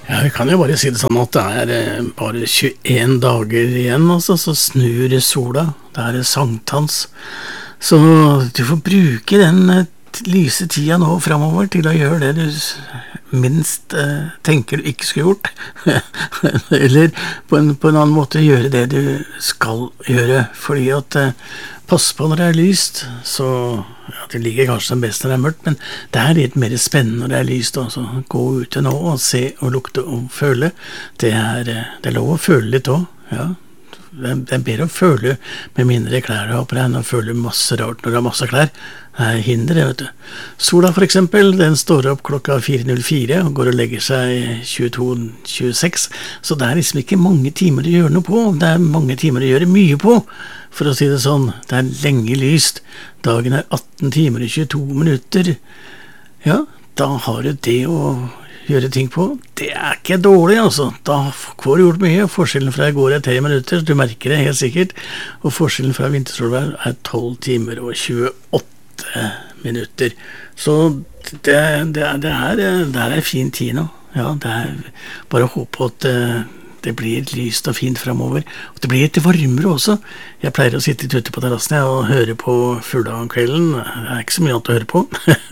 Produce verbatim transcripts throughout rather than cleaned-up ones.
Ja, vi kan jo bare si det sånn at det er eh, bare tjueen dager igjen, altså, så snur sola. Det er sankthans. Så du får bruke den eh, lyse tida nå fremover til å gjøre det du s- minst eh, tenker du ikke skulle gjort. Eller på en, på en annen måte gjøre det du skal gjøre. Fordi at eh, pass på når det er lyst, så ja, det ligger kanskje den best når det er mørkt, men det er litt mer spennende når det er lyst også. Gå ute nå og se og lukte og føle. Det er, eh, det er lov å føle litt også, ja. Det er det er bedre å føle med mindre klær du har på deg enn å føle masse rart når du har masse klær. Det er hinder, det, vet du. Sola for eksempel, den står opp klokka fire null fire og går og legger seg tjueto tjueseks, så det er liksom ikke mange timer å gjøre noe på. Det er mange timer å gjøre mye på, for å si det sånn. Det er lenge lyst. Dagen er atten timer og tjueto minutter. Ja, da har du det å gjøre ting på. Det er ikke dårlig, altså. Da får du gjort mye. Forskjellen fra i går er tre minutter, du merker det helt sikkert. Og forskjellen fra vintersolvær er tolv timer og tjueåtte minutter. Så det, det, er, det, er, det er en fin tid nå. Ja, det er bare å håpe at eh, det blir lyst og fint fremover. Og det blir litt varmere også. Jeg pleier å sitte ute på terrassen jeg, og høre på fugler om kvelden. Det er ikke så mye annet å høre på.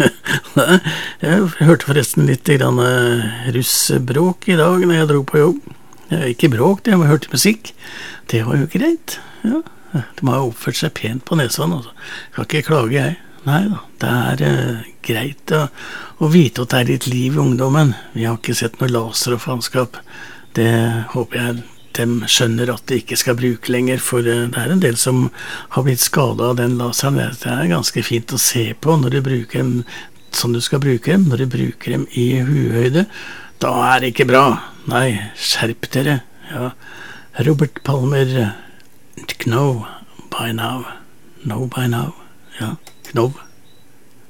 Jeg hørte forresten litt grann eh, russebråk i dag når jeg dro på jobb. Ja, ikke bråk, det, jeg hørte musikk. Det var jo greit. Ja, de har jo oppført seg pent på Nesvann. Altså. Kan ikke klage, jeg. Nei da, det er eh, greit å, å vite at det er litt liv i ungdommen. Vi har ikke sett noe laser og faenskap. Det håper jeg dem skjønner at de ikke skal bruke lenger, for eh, det er en del som har blitt skadet av den laseren. Det er ganske fint å se på når du bruker dem som du skal bruke dem, når du bruker dem i huehøyde. Da er det ikke bra. Nei, skjerp dere. Ja. Robert Palmer, know by now. Know by now. Ja, Knov.